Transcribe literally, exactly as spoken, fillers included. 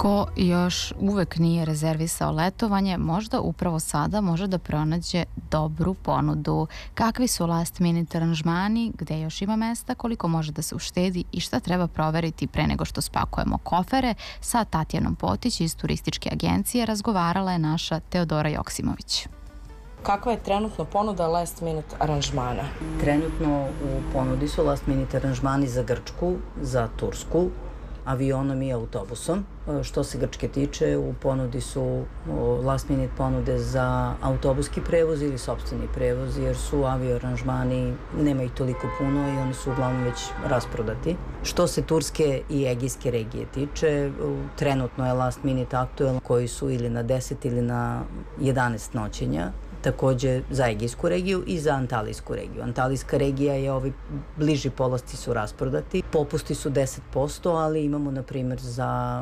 Ko još uvek nije rezervisao letovanje, možda upravo sada može da pronađe dobru ponudu. Kakvi su last minute aranžmani, gde još ima mesta, koliko može da se uštedi i šta treba proveriti pre nego što spakujemo kofere, sa Tatjanom Potić iz turističke agencije razgovarala je naša Teodora Joksimović. Kakva je trenutno ponuda last minute aranžmana? Trenutno u ponudi su last minute aranžmani za Grčku, za Tursku, avionom i autobusom. Što se Grčke tiče, u ponudi su last minute ponude za autobuski prevoz ili sopstveni prevoz, jer su avio aranžmani, nema ih toliko puno i oni su uglavnom već rasprodati. Što se Turske i Egejske regije tiče, trenutno je last minute aktuelan, koji su ili na deset ili na jedanaest noćenja. Takođe za Egejsku regiju i za Antalijsku regiju. Antalijska regija je, ovi bliži polasci su rasprodati. Popusti su deset posto, ali imamo, na primjer, za